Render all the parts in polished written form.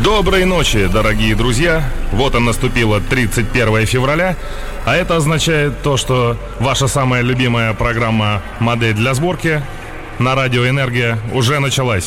Доброй ночи, дорогие друзья. Вот он, наступило 31 февраля, а это означает то, что ваша самая любимая программа «Модель для сборки» на радио «Энергия» уже началась.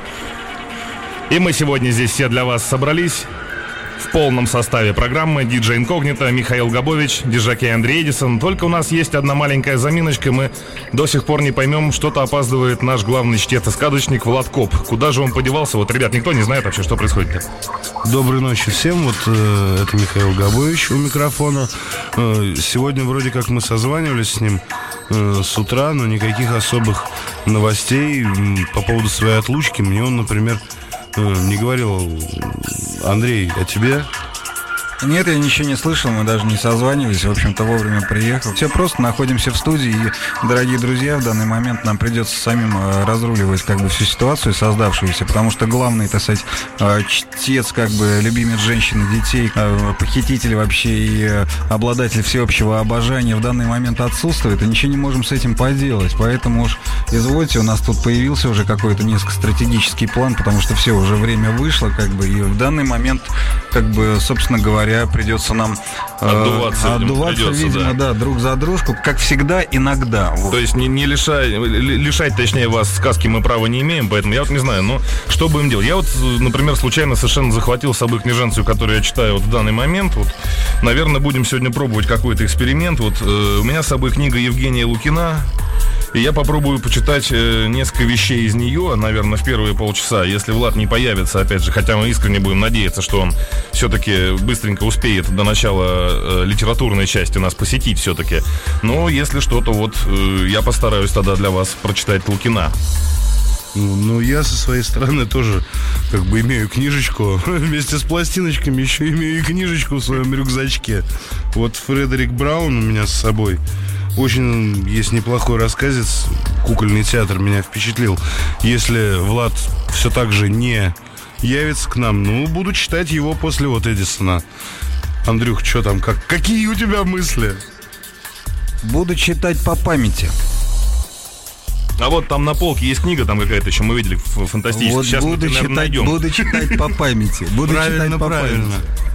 И мы сегодня здесь все для вас собрались в полном составе программы. Диджей Инкогнито, Михаил Габович, диджакей Андрей Эдисон. Только у нас есть одна маленькая заминочка. Мы до сих пор не поймем, что-то опаздывает наш главный чтец и сказочник Влад Коп. Куда же он подевался? Вот, ребят, никто не знает вообще, что происходит. Доброй ночи всем. Вот это Михаил Габович у микрофона. Сегодня вроде как мы созванивались с ним с утра, но никаких особых новостей по поводу своей отлучки мне он, например, не говорил. Андрей, а тебе? Нет, я ничего не слышал, мы даже не созванивались, в общем-то, вовремя приехал. Все просто, находимся в студии, и, дорогие друзья, в данный момент нам придется самим разруливать как бы всю ситуацию создавшуюся, потому что главный, так сказать, чтец, как бы, любимец женщин и детей, похититель вообще и обладатель всеобщего обожания в данный момент отсутствует, и ничего не можем с этим поделать, поэтому уж, извольте, у нас тут появился уже какой-то несколько стратегический план, потому что все, уже время вышло, как бы, и в данный момент, как бы, собственно говоря, придется нам отдуваться, видимо, да, друг за дружку, как всегда, иногда. Вот. То есть не лишать, точнее, вас сказки мы права не имеем, поэтому я вот не знаю, но что будем делать? Я вот, например, случайно совершенно захватил с собой книженцию, которую я читаю вот в данный момент. Вот, наверное, будем сегодня пробовать какой-то эксперимент. Вот у меня с собой книга Евгения Лукина. И я попробую почитать несколько вещей из нее, наверное, в первые полчаса. Если Влад не появится, опять же, хотя мы искренне будем надеяться, что он все-таки быстренько успеет до начала литературной части нас посетить все-таки. Но если что-то, вот я постараюсь тогда для вас прочитать Лукина. Ну, я со своей стороны тоже как бы имею книжечку. Вместе с пластиночками еще имею и книжечку в своем рюкзачке. Вот Фредерик Браун у меня с собой. Очень есть неплохой рассказец. Кукольный театр меня впечатлил. Если Влад все так же не явится к нам, ну, буду читать его после вот Эдисона. Андрюх, что там, какие у тебя мысли? Буду читать по памяти. А вот там на полке есть книга, там какая-то еще мы видели фантастическая. Вот сейчас буду мы, наверное, найдем. Буду читать по памяти. Правильно.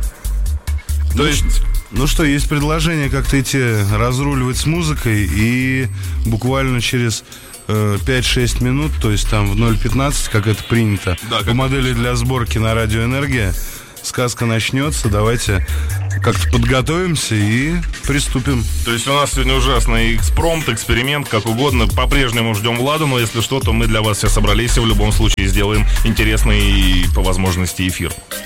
То есть... Ну что, есть предложение как-то идти разруливать с музыкой, и буквально через 5-6 минут, то есть там в 0:15, как это принято, да, по модели для сборки на радио «Энергия», сказка начнется. Давайте как-то подготовимся и приступим. То есть у нас сегодня ужасный экспромт, эксперимент, как угодно. По-прежнему ждем Влада, но если что, то мы для вас все собрались и в любом случае сделаем интересный по возможности эфир.